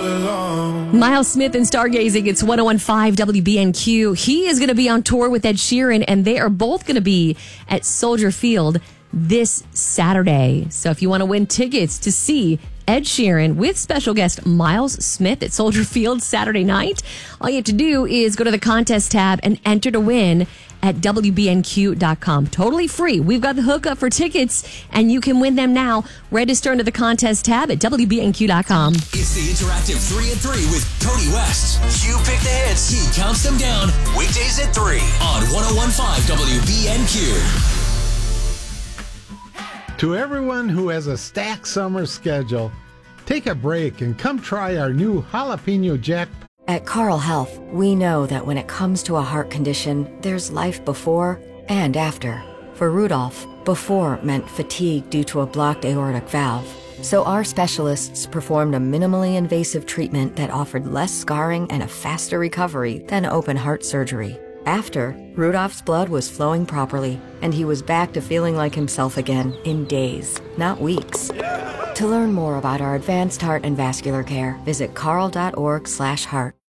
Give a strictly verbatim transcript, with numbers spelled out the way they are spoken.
along. Miles Smith and Stargazing. It's one oh one point five W B N Q. He is going to be on tour with Ed Sheeran, and they are both going to be at Soldier Field this Saturday. So if you want to win tickets to see Ed Sheeran with special guest Miles Smith at Soldier Field Saturday night, all you have to do is go to the contest tab and enter to win at W B N Q dot com. Totally free. We've got the hookup for tickets, and you can win them now. Register into the contest tab at W B N Q dot com. It's the interactive three and three with Cody West. You pick the hits, he counts them down. Weekdays at three on one oh one point five W B N Q. To everyone who has a stacked summer schedule, take a break and come try our new Jalapeno Jack. At Carl Health, we know that when it comes to a heart condition, there's life before and after. For Rudolph, before meant fatigue due to a blocked aortic valve. So our specialists performed a minimally invasive treatment that offered less scarring and a faster recovery than open heart surgery. After, Rudolph's blood was flowing properly, and he was back to feeling like himself again in days, not weeks. To learn more about our advanced heart and vascular care, visit carl dot org slash heart.